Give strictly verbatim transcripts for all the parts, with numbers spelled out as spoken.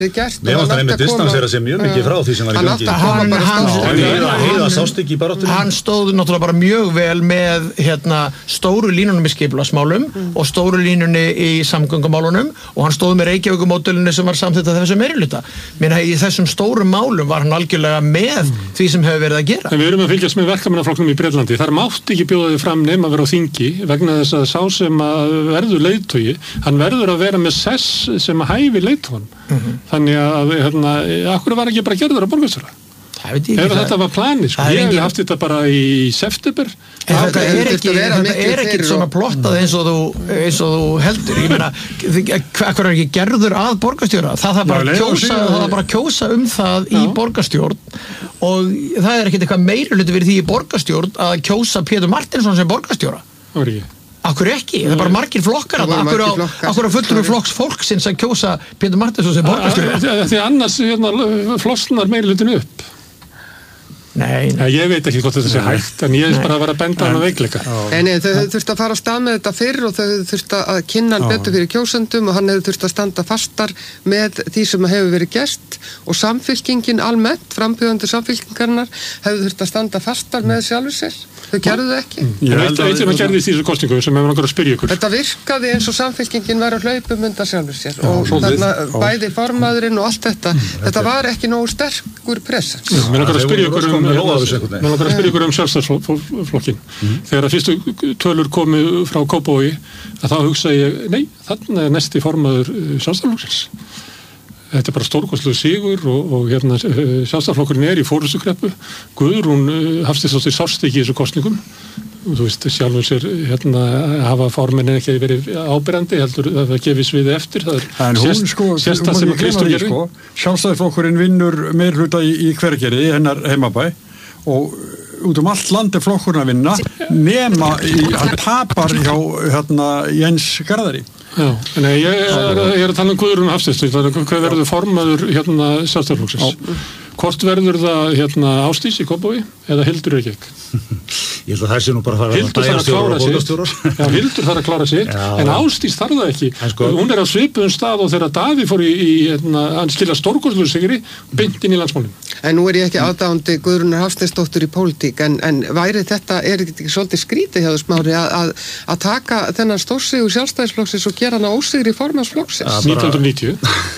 gert. Mér fannst hann einmitt distansera sig mjög mikið frá því sem var í gangi. Hann, hann, heiða sást ekki í baráttunni. Hann stóð náttúrulega bara mjög vel með hérna, stóru línunum í skipulagsmálum mm. og stóru línunni í samgöngumálunum og hann stóð með Reykjavíkurmódelinu sem var samþykkt að þessu meirihluta. Mér í þessum stórum málum var hann algjörlega með mm. því sem hefur verið að gera. En við erum að fylgjast með verkamannaflokknum í Bretlandi. Þar mátti ekki bjóða þig fram nema að vera á þingi vegna þess að sá sem að verður leiðtogi, hann verður að vera með sess sem að hæfi leiðtogan. Mm-hmm. Þannig að hérna, akkur var ekki bara gerður á borgarstjóra? Það veit ég ekki. Ef þetta var planið, sko. Ég hef haft þetta bara í september. Þetta er ekki, þetta er ekki svona plottað eins og þú, eins og þú heldur. Ég meina, akkur er ekki gerður að borgarstjóra? Það þarf bara að kjósa, það þarf bara að kjósa um það í borgarstjórn og það er ekkert eitthvað meirihluti fyrir því í borgarstjórn að kjósa Pétur Martinsson sem borgarstjóra. Það var ekki. Akkur ekki, það er bara margir flokkar akkur á, akkur á fullur flokks fólksins að kjósa Pétur Martinsson sem borgarstjóri því annars hérna, flosnar meirihlutin upp. Nei, nei. Ég veit ekki hvort þetta sé hægt en ég er bara að vera að benda hann á veikleika. En þau þurftu að fara á stað með þetta fyrr og þau þurftu að kynna hann betur fyrir kjósendum og hann hefur þurft að standa fastar með því sem hefur verið gert og samfylkingin almennt, frambjóðandi samfylkingarinnar hefur þurft að standa fastar með sjálfur sér. Þau gerðu það ekki. Ég veit að það gerðist í þessu kosningu sem hefur langar að spyrja ykkur. Þetta virkaði eins og samfylkingin var að hlaupum undan sjálfur sér og þarna bæði formaðurinn og allt þetta. Þetta var ekki nógu sterkur pressa. Mér langar að spyrja ykkur um, mér langar að spyrja ykkur um sjálfstæðisflokkin. Þegar að fyrstu tölur komu frá Kópavogi að þá hugsa ég, nei, þarna er næsti formaður sjálfstæðisflokksins. Þetta er bara stórkostlegur sigur og, og hérna, sjálfstæðisflokkurinn er í forystukreppu. Guðrún Hafsteinsdóttir sást ekki í þessu kosningum. Þú veist, sjálfur sér hérna, hafa formennin ekki verið áberandi, heldur að það gefis við eftir. Það er sérst, sko, sérst það sem að Kristján gerði. Sko, sjálfstæðisflokkurinn vinnur meirihluta í, í Hveragerði, hennar heimabæ, og út um allt land er flokkurinn að vinna, nema í, hann tapar hjá hérna, Jens Garðari. Já, en ég er, ég er að tala um Guðrún Hafsteinsdóttir, hvað verður formaður hérna sjálfstæðisflokksins? Hvort verður það hérna Ásdís í Kópavogi eða Hildur Reykjavík? Ég held að það sé nú bara að fara Hildur þarf að klára sig. Já, Hildur þarf að klára sig, en Ásdís þarf það ekki. Sko, hún er á svipuðum stað og þegar Daði fór í, í hérna, hann skila stórkostlegur sigri beint inn í landsmálum. En nú er ég ekki aðdáandi Guðrúnar Hafsteinsdóttur í pólitík, en, en væri þetta, er þetta ekki svolítið skrítið hjá þess Smári að, að, að taka þennan stórsigur sjálfstæðisflokksins og gera hana ósigri formannsflokksins? nítján hundruð níutíu.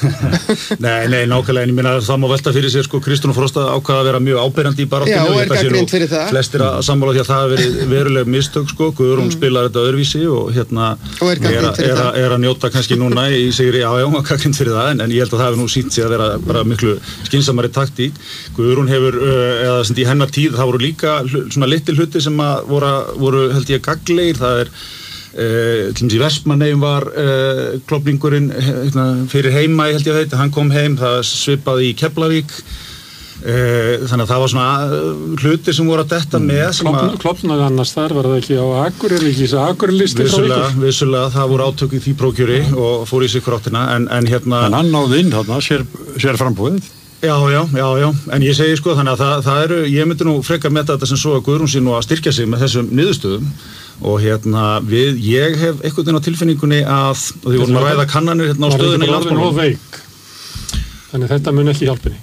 Nei, nei, nákvæmlega, en ég meina það má velta fyrir sér, sko, Kristrún Frosta ákvað að vera mjög áberandi í baráttunni. Já, og er gagnrýnd fyrir það. Flestir að sammála því að það hafi verið veruleg mistök, sko, Guðrún mm. spilar þetta öðruvísi og hérna og er, er, er, a, er að njóta kannski núna í sigri, já, já, gagnrýnd fyrir það, en, en ég held að það hefur nú sýnt sig að vera bara miklu skynsamari taktík. Guðrún hefur, eða sem í hennar tíð, það voru líka svona litli hluti sem að voru, voru held ég gagnlegir, það er Uh, til dæmis í Vestmannaeyjum var uh, klofningurinn hérna, fyrir heima held ég að þetta, hann kom heim, það svipaði í Keflavík uh, þannig að það var svona uh, hlutir sem voru að detta mm. með Klofn, klofnaði annars þar, var það ekki á Akureyri, ekki þessi Akureyri-listi vissulega, vissulega, það voru átök í því prókjöri og fór í sig kráttina en, en hérna en hann náði inn þarna, sér, sér frambúðið. Já, já, já, já, en ég segi sko þannig að það, það eru, ég myndi nú frekar meta þetta sem svo að Guðrún sé nú að styrkja sig með þessum niðurstöðum og hérna við, ég hef einhvern veginn á tilfinningunni að, og því vorum að ræða kannanir hérna á stöðunni í landsmálum. Þannig þetta mun ekki hjálpinni.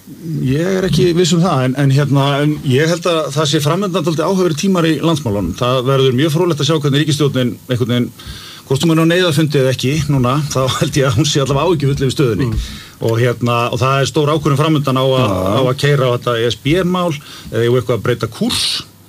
Ég er ekki viss um það, en, en hérna, en ég held að það sé framöndan dálítið áhugaverðir tímar í landsmálunum. Það verður mjög fróðlegt að sjá hvernig ríkisstjórnin einhvern veginn, hvort þú mun á neyðarfundi eða ekki núna, þá held ég að hún sé allavega áhyggjufull yfir stöðunni. Mm. Og hérna, og það er stór ákvörðun framöndan á að, á að keyra á þetta E S B-mál eða ég eitthvað að breyta kúrs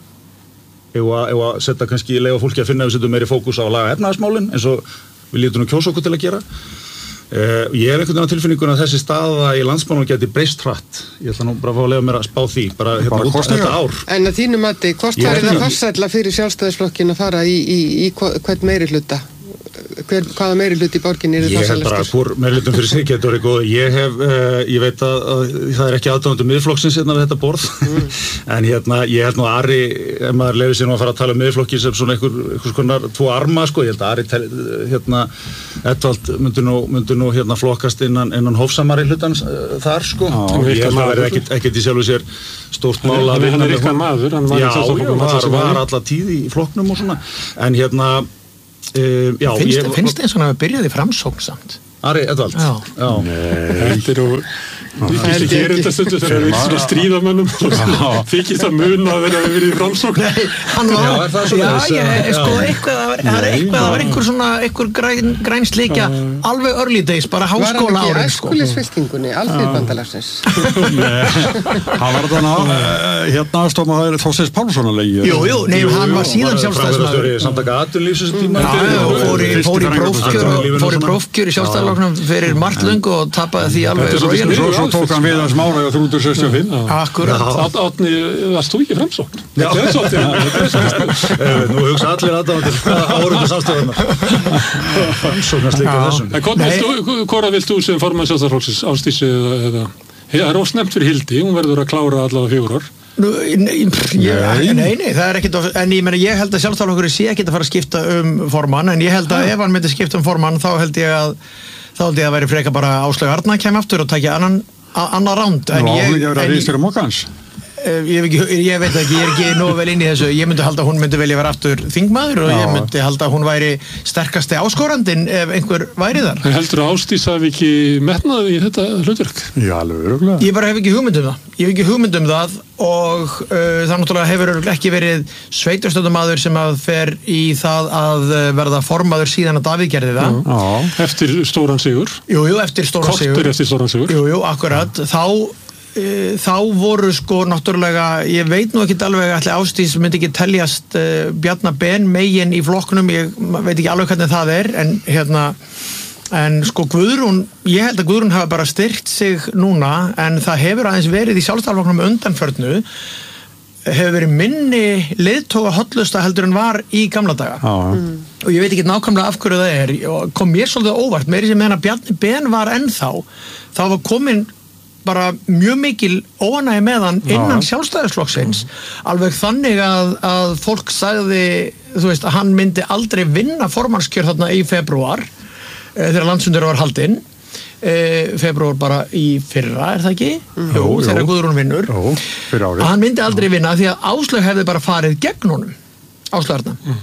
eða að setja kannski leiða fólki að finna ef við setjum meiri fókus á að laga efnahagsmálin eins og við lítum nú kjósa okkur til að gera. Uh, ég hef einhvern veginn á tilfinningunni að þessi staða í landsmálunum geti breyst hratt. Ég ætla nú bara að fá að leiða mér að spá því bara hérna út þetta ár. En að þínu mati, hvort var það farsælla fyrir sjálfstæðisflokkin að fara í, í, í hvern meiri hluta? Hver, hvaða meiri hluti í borginni eru það ég hef bara hvor meiri hlutum fyrir sig getur ekki og ég hef, uh, ég veit að, að það er ekki aðdáðandur miðflokksins hérna við þetta borð mm. en hérna ég held nú að Ari, ef maður lefði sér nú að fara að tala um miðflokki sem svona einhver, einhvers konar tvo arma sko, ég held að Ari tel, hérna, Edvald myndi nú, myndi nú hérna flokkast innan, innan hófsamari hlutans uh, þar sko, ah, ég held að verði ekkit, ekkit í sjálfu sér stórt mál að vinna með maður, hann var já, já, var, var alla tíð í flokknum og svona, en hérna Uh, já, finnst, ég, finnst eins og hann að byrjaði framsókn samt Ari Edvald. Já. Já. Heldur og Ég finnst ekki er þetta stundu þegar við erum svona stríðamönnum þykist að muna að vera að vera í framsókn Nei, hann var, já, já, ég, sko, eitthvað það var, það var eitthvað, það var einhver svona, einhver græn, græn slikja alveg early days, bara háskóla árin Var hann ekki í æskulisfylkingunni, Alþýðubandalagsins? Hann var þannig hérna aðstofnaður Þorsteins Pálsson að leggja Jú, jú, nei, hann var síðan sjálfstæðismaður Samtaka atvinnulífsins tíma fór í prófkjör í sjálfstæðisflokknum fyrir margt löngu og tapaði því alveg Svo tók hann við hans mára á þrjú hundruð sextíu og fimm Akkurat Átni, varst þú ekki framsókn? Þetta er svolítið Nú hugsa allir aðdáðandir hvaða áhörundu samstöðuna Framsóknarslíka þessum Hvora vilt þú sem formann Sjálfstæðisflokksins Ásdísi eða Það er ósnefnt fyrir Hildi, hún verður að klára allavega fjögur ár Nú, nei, ég, nei, nei, það er ekkit en ég meina, ég held að Sjálfstæðisflokkurinn sé ekkit að fara að skipta um formann en ég held að ef hann myndi skipta um formann þá held ég að þá held ég að veri freka bara Áslaug Arna kemur aftur og takja annan annar ránd en ég Nú, ég, ég, mokkans. Ég, ég, ég veit ekki, ég er ekki nógu vel inn í þessu ég myndi halda að hún myndi velja vera aftur þingmaður og Já. Ég myndi halda að hún væri sterkasti áskorandinn ef einhver væri þar En heldur að Ásdís hafi ekki metnað í þetta hlutverk? Já, alveg öruglega Ég bara hef ekki hugmynd um það Ég hef ekki hugmynd um það og uh, það náttúrulega hefur ekki verið sveitarstjórnarmaður sem að fer í það að verða formaður síðan að Davíð gerði það Já, eftir stóran sigur Jú, jú, eftir stóran sigur Kortur eftir stóran sigur Jú, jú, akkurat Þá þá voru sko náttúrulega ég veit nú ekki alveg að Ásdís myndi ekki teljast uh, Bjarna Ben megin í flokknum, ég veit ekki alveg hvernig það er en hérna en sko Guðrún, ég held að Guðrún hafa bara styrkt sig núna en það hefur aðeins verið í Sjálfstæðisflokknum undanförnu hefur verið minni leiðtoga hollusta heldur en var í gamla daga mm. og ég veit ekki nákvæmlega af hverju það er og kom mér svolítið óvart, meiri sem meðan að Bjarni Ben var ennþá þá var komin bara mjög mikil óánægja með hann innan Sjálfstæðisflokksins alveg þannig að, að fólk sagði, þú veist, að hann myndi aldrei vinna formannskjör þarna í febrúar e, þegar landsfundur var haldinn e, febrúar bara í fyrra, er það ekki? Mm. Jú, jú, þegar Guðrún vinnur jú, að hann myndi aldrei vinna því að Áslaug hefði bara farið gegn honum Áslaug Arna mm.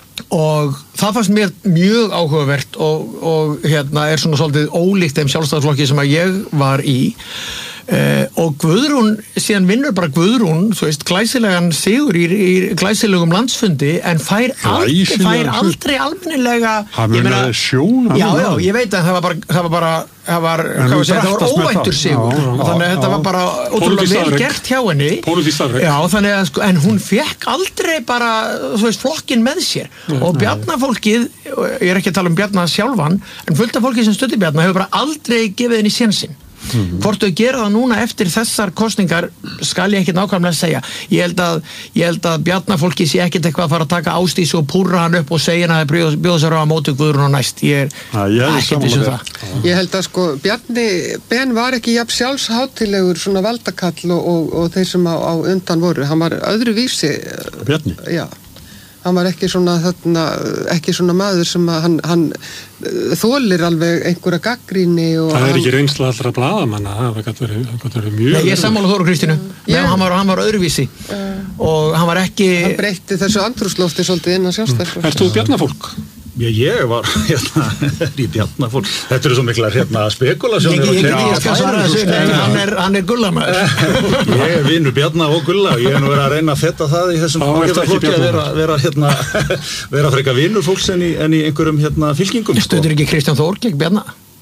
og það fannst mér mjög áhugavert og, og hérna er svona svolítið ólíkt þeim Sjálfstæðisflokki sem að ég var í uh, og Guðrún síðan vinnur bara Guðrún þú veist, glæsilegan sigur í, í glæsilegum landsfundi en fær aldrei, fær aldrei almennilega hann verður sjón já, já, ég veit að það var bara það var bara það var, segja, það var óvæntur sigur já, já, þannig að þetta var bara ótrúlega vel gert hjá henni já, þannig að, sko, en hún fekk aldrei bara, þú veist, flokkin með sér já, og Bjarnafólkið ég er ekki að tala um Bjarna sjálfan en fullt af fólki sem stuði Bjarna hefur bara aldrei gefið henni sénsinn Mm-hmm. Hvort þau gera það núna eftir þessar kosningar skal ég ekki nákvæmlega segja ég held að, ég held að Bjarnafólki sé ekkert eitthvað að fara að taka Ásdís og púrra hann upp og segja hann að það bjóða sér á að móti Guðrún og næst ég er ekki viss um það Ég held að sko Bjarni Ben var ekki jafn sjálfsháttilegur svona valdakall og, og, og þeir sem á, á undan voru hann var öðru vísi Bjarni? Já hann var ekki svona, þarna, ekki svona maður sem að hann, hann þolir alveg einhverja gagnrýni það er hann... ekki reynsla allra blaðamanna það gæti verið, verið mjög Nei, ég er sammála Þóru Kristínu yeah. hann, var, hann var öðruvísi uh, og hann var ekki hann breytti þessu andrúrslofti svolítið innan Sjálfstæðisflokks Erst þú Bjarnafólk? Já, ég var hérna í Bjarnafólk þetta eru svo mikla hérna spekulasjónir ég, ég, ég, ég skal svara þessu en hann er, hann er gullamæður ég er vinur Bjarna og Gulla og ég er nú verið að reyna að fetta það í þessum flokki að vera, vera hérna vera frekar vinur fólks en í, en í einhverjum hérna fylkingum Stöður ekki Kristján Þór gegn Bjarna?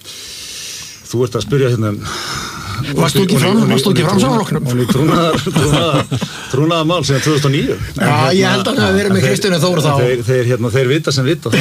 Þú ert að spyrja hérna Varst þú ekki fram, varst þú ekki framsáðarlokknum? Hún er trúnaðar, trúnaðar, trúnaðar mál sem tvö þúsund og níu. Já, hérna, ég held að það hefur verið með Kristjáni Þór þá. Þeir, þeir, hérna, þeir vita sem vita.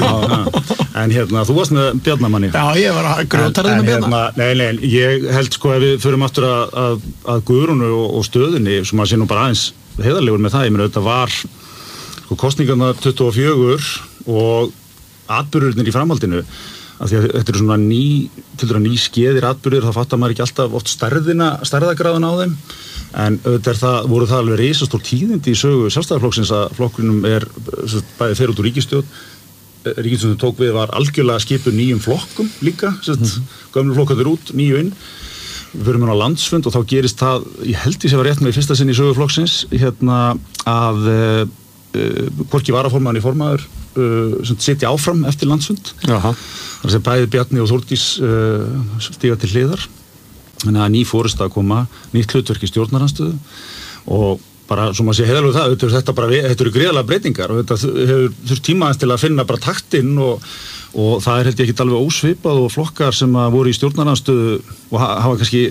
En hérna, þú varst með Bjarnamanni. Já, ég var að grjótarðið með Bjarna. Nei, nei, ég held sko ef við förum aftur að, að, að Guðrúnu og, og stöðunni, sem að sé nú bara aðeins heiðarlegur með það, ég meina þetta var sko kosningarna tuttugu og fjögur og atburðirnir í framhaldinu að því að þetta eru svona ný, til dæra ný skeðir atburðir, það fattar maður ekki alltaf oft stærðina, stærðagráðan á þeim en auðvitað það, voru það alveg risastór tíðindi í sögu Sjálfstæðisflokksins að flokkunum er bæði fer út úr ríkisstjórn ríkisstjórn sem tók við var algjörlega skipuð nýjum flokkum líka mm-hmm. gömlu flokkarnir út, nýju inn við förum hérna á landsfund og þá gerist það ég held ég sé var rétt með í fyrsta sinn í sögu flokksins hérna að uh, hvorki varaformaður í formaður uh, sem sitja áfram eftir landsfund. Jaha. Þar sem bæði Bjarni og Þórdís uh, stíga til hliðar. Þannig að ný forysta að koma, nýtt hlutverk í stjórnarandstöðu og bara, svo maður sé heiðalegu það, þetta, þetta, bara, þetta eru gríðarlega breytingar og þetta hefur þurft tímaðans til að finna bara taktinn og, og það er held ég ekki alveg ósvipað og flokkar sem að voru í stjórnarandstöðu og hafa kannski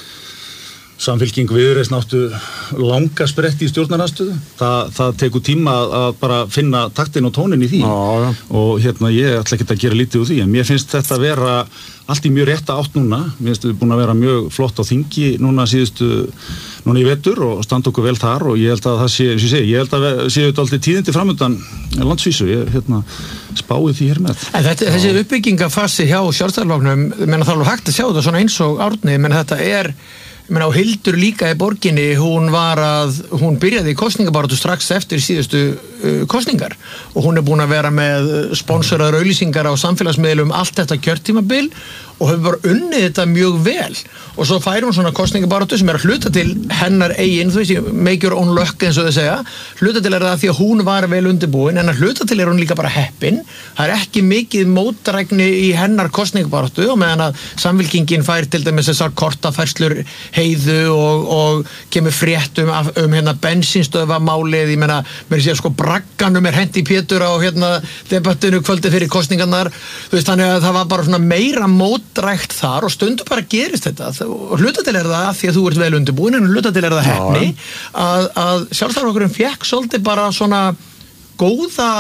Samfylking Viðreisn áttu langa spretti í stjórnarandstöðu. Það, það tekur tíma að, að bara finna taktinn og tónin í því. Já, já. Og hérna ég ætla ekki að gera lítið úr því, en mér finnst þetta að vera allt í mjög rétta átt núna. Mér finnst við búin að vera mjög flott á þingi núna síðustu, núna í vetur og standa okkur vel þar og ég held að það sé, eins og ég segi, ég held að séu þetta alltaf tíðindi framöndan landsvísu. Ég hérna spáði því hér með. En þetta, þessi uppbyggingafasi hjá Sjálfstæðisflokknum, menn það er alveg hægt að sjá þetta svona eins og Árni, menn þetta er menn á Hildur líka í borginni, hún var að, hún byrjaði í kosningabaráttu strax eftir síðustu uh, kosningar og hún er búin að vera með sponsoraður auglýsingar á samfélagsmiðlum allt þetta kjörtímabil og hefur bara unnið þetta mjög vel og svo fær hún svona kosningabaráttu sem er að hluta til hennar eigin, þú veist, make your own luck eins og þau segja, hluta til er það því að hún var vel undirbúin, en að hluta til er hún líka bara heppin, það er ekki mikið mótdrægni í hennar kosningabaráttu og meðan að Samfylkingin fær til dæmis þessar kortafærslur Heiðu og, og kemur frétt um, um hérna bensínstöðvamálið, ég meina, mér sé sko bragganum er hendi Pétur á hérna debattinu kvöldi fyrir kosningarnar, þú veist, þannig að það var bara svona meira mótdrægt þar og stundum bara gerist þetta og hluta til er það að því að þú ert vel undirbúin en hluta til er það heppni að, að Sjálfstæðisflokkurinn fékk svolítið bara svona góða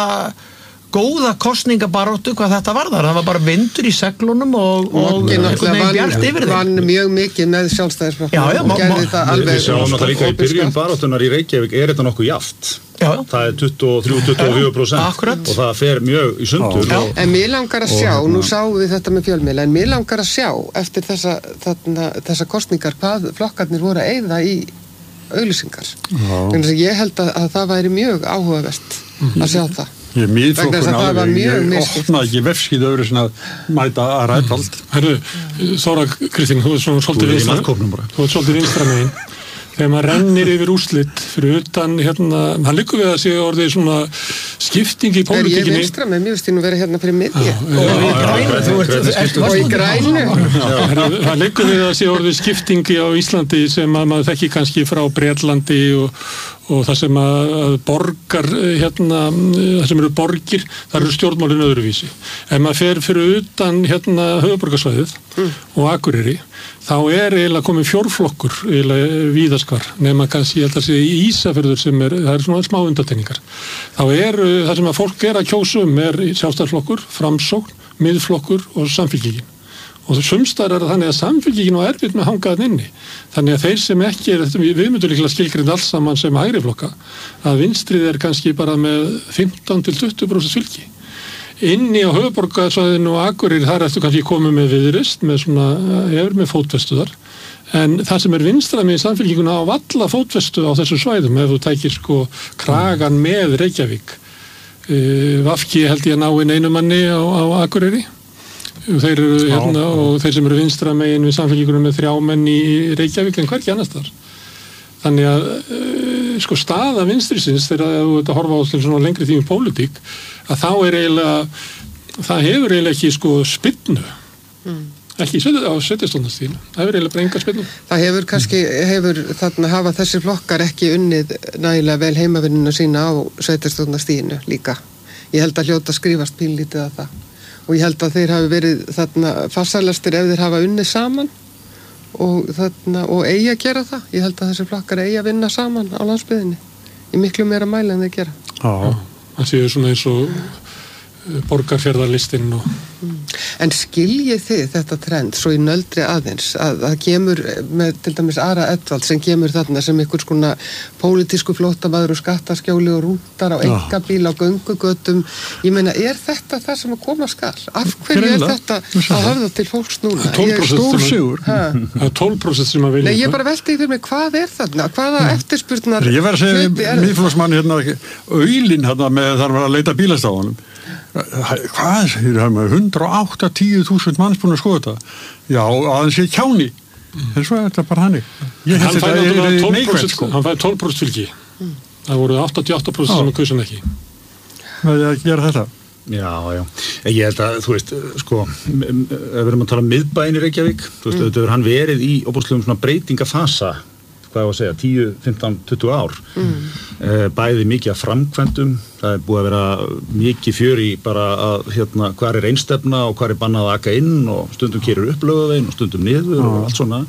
góða kosningabaráttu hvað þetta varðar, það var bara vindur í seglunum og, og einhvern veginn bjart yfir þeim. Vann mjög mikið með Sjálfstæðisflokknum og gerði það alveg. Við sjáum náttúrulega líka í byrjun baráttunar í Reykjavík er þetta nokkuð jaft. Já. Það er tuttugu og þrjú til tuttugu og fjögur prósent og það fer mjög í sundur. Og, en mér langar að sjá, nú sáum við þetta með fjölmiðla, en mér langar að sjá eftir þessa, þarna, þessa kostningar hvað flokkarnir voru að eyða í auglýsingar. Þannig að ég held að, að það væri mjög áhugavert að sjá það. Ég er miðflokkurinn alveg, ég opnaði ekki vefsíðu öðru sem að mæta að ræðvald. Herru, Þóra Kristín, þú er svona svolítið vinstra, þú er svolítið vinstra megin. Þegar maður rennir yfir úrslit fyrir utan, hérna, hann liggur við að sé orðið svona skipting í pólitíkinni. Er ég vinstra með, mér veist ég nú vera hérna fyrir miðja. Og í grænu. Það liggur við að sé orðið skipting á Íslandi sem að maður þekki kannski frá Bretlandi og og það sem að borgar hérna, það sem eru borgir, það eru stjórnmálin öðruvísi. Ef maður fer fyrir utan hérna höfuðborgarsvæðið mm. og Akureyri, þá er eiginlega komið fjórflokkur eiginlega víðaskvar, nema kannski ég held að sé í Ísafjörður sem er, það er svona smá undantekningar. Þá er það sem að fólk er að kjósa um er Sjálfstæðisflokkur, Framsókn, Miðflokkur og Samfylkingin. Og sumstar er það þannig að Samfylkingin og erfitt með hangaðan inni. Þannig að þeir sem ekki er, við myndum líklega skilgrind alls saman sem hægri flokka, að vinstrið er kannski bara með fimmtán til tuttugu prósent fylgi. Inni á höfuðborgarsvæðinu og Akureyri þar ertu kannski komið með Viðreisn, með svona, hefur með fótfestuðar. En það sem er vinstra með Samfylkinguna á valla fótfestu á þessu svæðum, ef þú tækir sko kragan með Reykjavík. V G held ég að ná inn einu manni á, á Akureyri. Þeir eru hérna og þeir sem eru vinstra megin við Samfylkingunum með þrjá menn í Reykjavík en hverki annars þar. Þannig að uh, sko staða vinstrisins þegar þú ert að horfa á svona lengri tími pólitík að þá er eiginlega það hefur eiginlega ekki sko spinnu mm. ekki á setjastofnastíðinu það hefur eiginlega bara enga spinnu. Það hefur kannski hefur þarna hafa þessi flokkar ekki unnið nægilega vel heimavinnuna sína á setjastofnastíðinu líka. Ég held að hljóta skrifast pínlítið að það. Og ég held að þeir hafi verið þarna farsælastir ef þeir hafa unnið saman og, þarna, og eigi að gera það. Ég held að þessi flokkar eigi að vinna saman á landsbyggðinni í miklu meira mæli en þeir gera. Já, það séu svona eins og borgarfjarðarlistinn og... Mm. En skiljið þið þetta trend svo í nöldri aðeins að það kemur með til dæmis Ara Edvald sem kemur þarna sem einhvers konar pólitísku flóttamaður og skattaskjóli og rútar á einkabíl á göngugötum. Ég meina, er þetta það sem að koma skal? Af hverju er þetta að höfða til fólks núna? Stórsigur. Það er tólf prósent sem að vilja. Nei, ég bara velti fyrir mig, hvað er þarna? Hvaða eftirspurnar? Ég verð að segja miðflokksmann hérna, Aulinn hérna með þar var að leita bílastæðunum. Hvað segir það með hundrað og áttatíu þúsund manns búin að skoða þetta? Já, aðeins ég kjáni. En svo er þetta bara hannig. Ég held þetta er, er neikvægt sko. Hann fæði tólf prósent fylgi. Mm. Það voru áttatíu og átta prósent sem að kausa hann ekki. með að gera þetta. Já, já. Ég held að, þú veist, sko, ef við erum að tala um miðbæinn í Reykjavík, þú veist, auðvitað mm. hann verið í óbúslegum svona breytingafasa, hvað ég að segja, tíu, fimmtán, tuttugu ár. Mm. Bæði mikið af framkvæmdum, það er búið að vera mikið fjör í bara að, hérna, hvað er einstefna og hvað er bannað að aka inn og stundum keyrir upp Laugaveginn og stundum niður mm. og allt svona.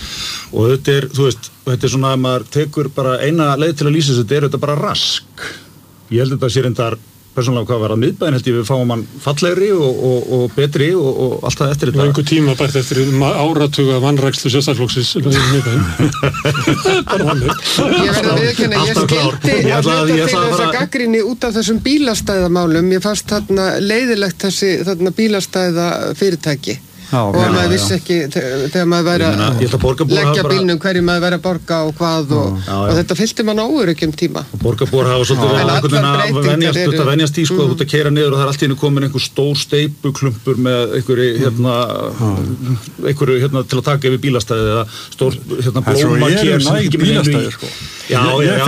Og þetta er, þú veist, þetta er svona að maður tekur bara eina leið til að lýsa þetta er þetta bara rask. Ég held þetta sé reyndar persónulega hvað var að miðbæinn held ég við fáum hann fallegri og, og, og betri og, og allt það eftir þetta. Og einhver tíma bært eftir áratuga vanrækslu sjálfstæðisflokksins miðbæinn. Það er bara vanlega. Ég verði að viðurkenna, ég skildi að hluta til þess að gagnrýni út af þessum bílastæðamálum. Ég fannst þarna leiðilegt þessi þarna bílastæða fyrirtæki. Já, og ja, maður vissi ekki þegar maður væri að leggja bílnum hverju maður væri að borga og hvað og, já, já. Og þetta fyllti mann á óörugjum tíma og borgarbúar hafa svolítið verið að venjast í sko, út að keyra niður og það er allt í einu komin einhver stór steipuklumpur með einhverju hérna, einhverju hérna til að taka yfir bílastæði eða stór hérna blómakér sem ekki með einu í Já, já, já,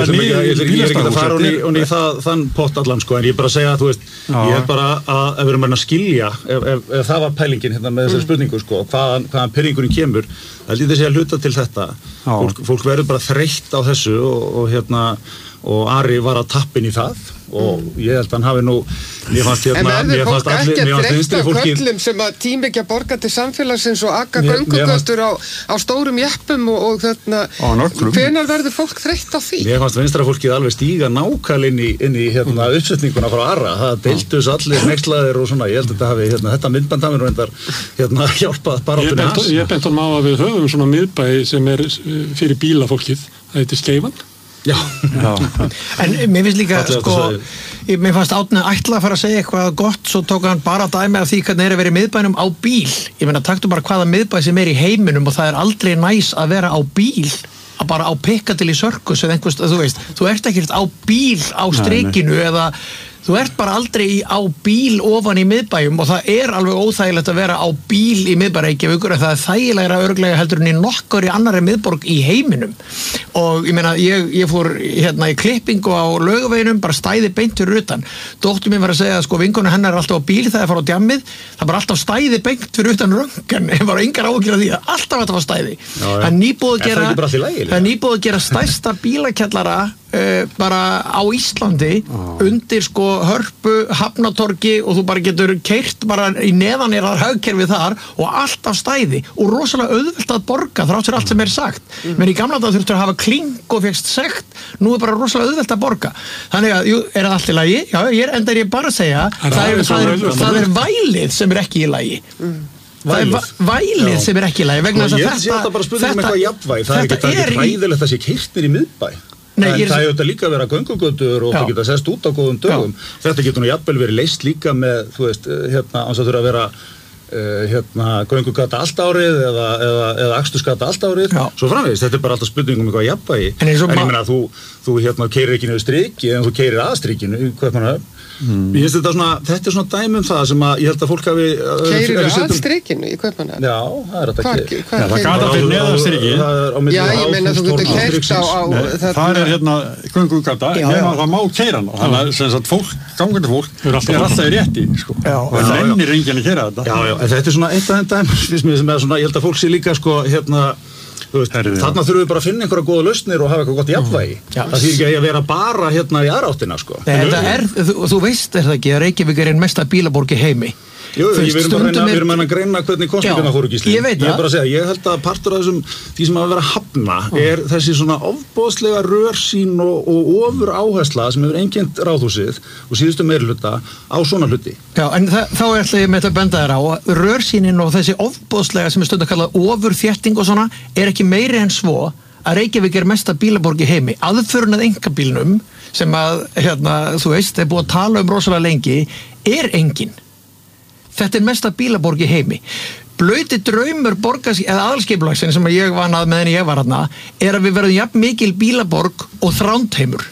ég er ekki að fara og í þann pott allan sko, en ég er bara að segja að þú veist, ég er bara að ef við erum að skilja, ef það var pælingin hérna með þessari spurningu sko, hvaðan hvaðan pirringurinn kemur, það er lítið að segja hluta til þetta, fólk, fólk verður bara þreytt á þessu og, og hérna og Ari var að tappin í það og ég held að hann hafi nú mér fannst hérna en verður fólk ekki að þreytta köllum sem að tími ekki að borga til samfélagsins og akka göngugöstur á, á stórum jeppum og, og þarna hvenær verður fólk þreytt á því? Mér fannst vinstra fólkið alveg stíga nákvæl inn í, inn í hérna, uppsetninguna frá Ara það deiltus allir nexlaðir og svona ég held að þetta hafi hérna, þetta myndband hafi nú endar hérna hjálpað baráttunni hans Ég bent honum á að við höfum svona miðbæ sem er fyrir bílafólkið það heitir Skeifan Já. Já. En mér finnst líka sko, mér fannst Árni ætla að fara að segja eitthvað gott svo tók hann bara dæmi af því hvernig er að vera í miðbænum á bíl ég meina taktu bara hvaða miðbæ sem er í heiminum og það er aldrei næs að vera á bíl að bara á Piccadilly Circus eða einhvers, þú veist, þú ert ekkert á bíl á strikinu eða þú ert bara aldrei á bíl ofan í miðbæjum og það er alveg óþægilegt að vera á bíl í miðbæ Reykjavíkur það er þægilegra örglega heldur en í nokkur í annarri miðborg í heiminum og ég meina, ég, ég fór hérna í klippingu á Laugaveginum bara stæði beint fyrir utan dóttur mín var að segja að sko vinkonu hennar er alltaf á bíl þegar það fara á djammið, það bara alltaf stæði beint fyrir utan röngan, ég var engar áhyggjur af því að alltaf þetta var stæði það er nýbúið að gera, það er nýbúið að gera stærsta bílakjallara Uh, bara á Íslandi oh. undir sko Hörpu Hafnatorgi og þú bara getur keyrt bara í neðan er það hagkerfi þar og allt af stæði og rosalega auðvelt að borga þrátt fyrir allt sem er sagt mm. menn í gamla dag þurftur að hafa kling og fegst sekt nú er bara rosalega auðvelt að borga þannig að, jú, er það allt í lagi? Já, ég er enda er ég bara að segja það, það, er, það, er, það er vælið sem er ekki í lagi mm. Það er vælið sem er ekki í lagi vegna þess að þetta Ég þetta bara spurning með eitthvað jafnvæg það er ekki hræðilegt að sé keyrtir í miðbæ Nei, en það hefur þetta líka verið að göngugötur og það geta sest út á góðum dögum Já. Þetta getur nú jafnvel verið leyst líka með þú veist, hérna, ans að þurfa að vera uh, hérna, göngugata allt árið eða, eða, eða akstursgata allt árið Já. Svo framvegis, þetta er bara alltaf spurning um eitthvað jafnvægi en, en ég meina, þú, þú hérna, keyrir ekki niður striki en þú keyrir að strikinu í Kaupmannahöfn Mm. Ég þetta, svona, þetta er svona dæmi um það sem að ég held að fólk hafi Keyrir að strikinu í Kaupmannahöfn? Já, það er þetta ekki Það gata fyrir neðan striki Já, ég meina þú getur keyrt á, á Það er hérna göngugata nema það má keyra hana þannig að sem sagt fólk, gangandi fólk er alltaf í rétti sko. og það lennir enginn að keyra þetta Já, já, en þetta er svona eitt af þeim dæmi sem er svona, ég held að fólk sé líka sko, hérna Veist, þarna þurfum við bara að finna einhverja góða lausnir og hafa eitthvað gott jafnvægi Já. Það þýr ekki að vera bara hérna í aðráttina sko. er, þú, þú veist er það ekki að Reykjavík er einn mesta bílaborg í heimi Jú, við erum bara að reyna að greina hvernig kosningarnar fóru Gísli. Ég veit það. Ég er bara að segja, ég held að partur af þessum, því sem að vera að hafna, er þessi svona ofboðslega rörsýn og, og ofur áhersla sem hefur einkennt ráðhúsið og síðustu meirihluta á svona hluti. Já, en það, þá er alltaf ég með þetta að benda þér á að rörsýnin og þessi ofboðslega sem er stundum að kalla ofurþétting og svona er ekki meiri en svo að Reykjavík er mesta bílaborg í heimi. Aðförun að einkabílnum sem að, hérna, þú veist, er búið að tala um rosalega lengi, er engin. Þetta er mesta bílaborg í heimi. Blauti draumur borgas, eða aðalskipulagsins sem ég var að meðan ég var hérna, er að við verðum jafn mikil bílaborg og þrándheimur.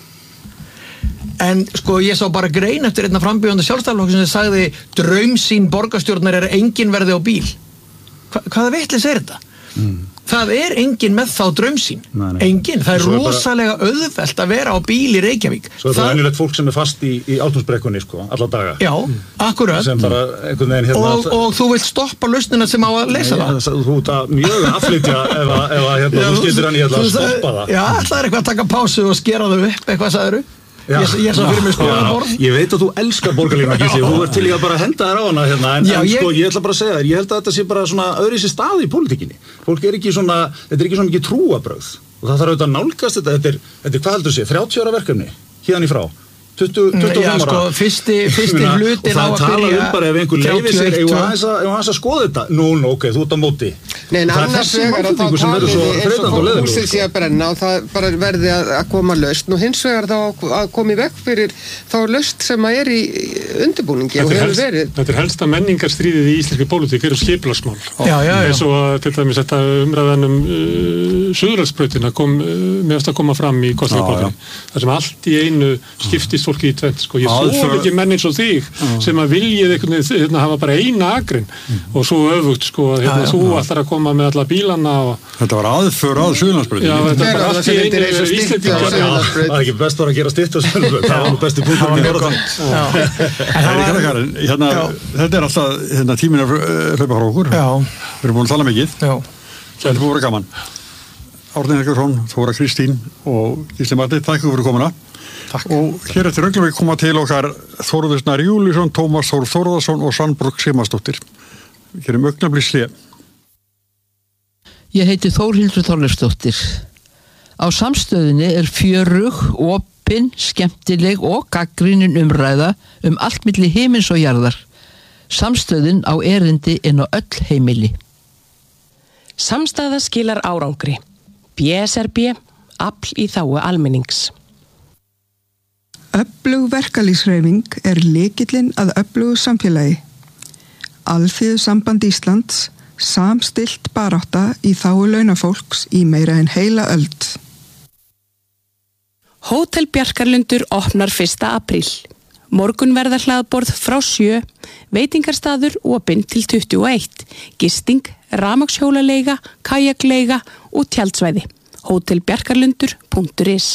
En sko ég sá bara grein eftir einna frambjóðandi sjálfstæðisflokksins sem sagði draumsýn borgarstjórnar er engin verði á bíl. Hva, hvaða vitleis er þetta? Mm. Það það er engin með þá draumsýn. Nei, nei. Engin. Það er Svo rosalega bara... auðvelt að vera á bíl í Reykjavík. Svo er það ennilegt fólk sem er fast í, í Ártúnsbrekkunni, sko, alla daga. Já, akkurat. Sem bara einhvern veginn hérna... Og, og þú vilt stoppa lausnina sem á að leysa það. Þú ert að mjög afflytja ef að, ef að hérna, þú skildir hann í að stoppa það. Já, það er eitthvað að taka pásu og skera þau upp, eitthvað sagðirðu. Ég, ég er svo fyrir mig skoðanborð. Ég veit að þú elskar borgarlínu, Gísli, þú ert til í að bara henda þér á hana hérna, en, já, en sko, ég... ég ætla bara að segja þér, ég held að þetta sé bara svona öðru sér stað í pólitíkinni. Fólk er ekki svona, þetta er ekki svona mikið trúabrögð og það þarf auðvitað að nálgast þetta, þetta er, þetta er hvað heldur sé, þrjátíu ára verkefni, hérna í frá. tuttugu, tuttugu og fimm ára. Já, sko, fyrsti, fyrsti hlutin á að byrja og það tala um bara ef einhver leifir sér ef hann að skoða þetta, nú, nú, ok, þú ert á móti. Nei, en annars vegar að þá talið eins og fólk húsið sé að brenna og það bara verði að, að koma lausn og hins vegar þá að koma í vekk fyrir þá lausn sem að er í undirbúningi og hefur verið. Þetta er helsta menningarstríðið í íslenski pólitík eru skipulagsmál. Já, já, já. Eins og að til dæmis þetta umræðan um uh, Suðurlandsbrautina kom, uh, meðast að koma fram í kosningabókinni. Það sem allt í einu skiptist fólki í tvent, sko. Ég er svo mikið menn eins og þig sem að viljið einhvern veginn hérna, hafa bara eina akrin og svo öfugt, sko, að hérna, þú ætlar að koma með alla bílana og... Þetta var aðför að Suðurlandsbrautinni. Já, þetta var allt í einu Íslendingar. Það er ekki best var að gera stytt á Suðurlandsbrautinni. Það var nú besti punktur með orðan. Hérna, þetta er alltaf, hérna, tíminn er hlaupa frá okkur. Já. Við erum búin að tala mikið. Já. Þetta er búin að vera gaman. Árni Helgason, Þóra Kristín og Gísli Marteinn, takk fyrir komuna. Takk. Og hér eftir Reykjavík koma til okkar Þórður Snær Júlíusson, Tómas Þór Þórðarsson og Svanborg Sigmarsdóttir. Hér er augnablik hlé. Ég heiti Þórhildur Þorleifsdóttir. Á Samstöðinni er fjörug, opin, skemmtileg og gagnrýnin umræða um allt milli himins og jarðar. Samstöðin á erindi inn á öll heimili. Samstæða skilar árangri. B S R B, afl í þágu almennings. Öflug verkalýðshreyfing er lykillinn að öflugu samfélagi. Alþýðusamband Íslands, samstillt barátta í þágu launafólks í meira en heila öld. Hótel Bjarkarlundur opnar fyrsta apríl. Morgun verða hlaðborð frá sjö, veitingarstaður opinn til tuttugu og eitt, gisting, rafmagnshjólaleiga, kajakleiga og tjaldsvæði. hótel bjarkarlundur punktur is.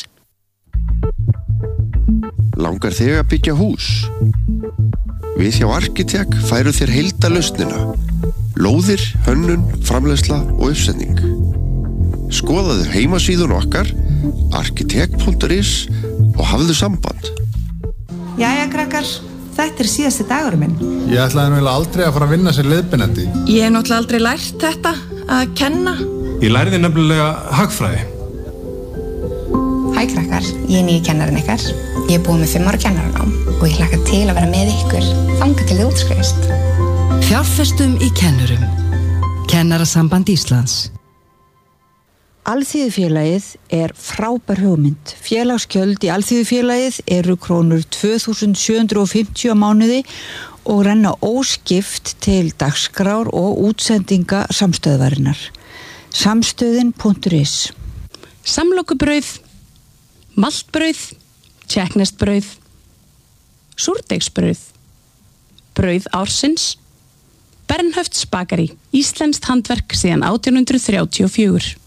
Langar þig að byggja hús? Við hjá Arkitek færu þér heildarlausnina. Lóðir, hönnun, framleiðsla og uppsetning. Skoðaðu heimasíðun okkar arkitek punktur is og hafðu samband. Jæja, krakkar, þetta er síðasti dagur minn. Ég ætlaði nú aldrei að fara að vinna sem leiðbeinandi. Ég hef náttúrulega aldrei lært þetta, að kenna. Ég lærði nefnilega hagfræði. Hæ krakkar, ég er nýji kennarinn ykkar. Ég er búin með fimm ára kennaranám og ég hlakka til að vera með ykkur þangað til þið útskrifist. Fjárfestum í kennurum. Kennarasamband Íslands. Alþýðufélagið er frábær hugmynd. Félagsgjöld í Alþýðufélagið eru krónur tvö þúsund sjö hundruð fimmtíu á mánuði og renna óskipt til dagskrár og útsendinga samstöðvarinnar. Samstöðin punktur is. Samlokubrauð, maltbrauð, tékkneskt-brauð, súrdeigsbrauð, brauð ársins, Bernhöfts bakari, íslenskt handverk síðan átján hundruð þrjátíu og fjögur.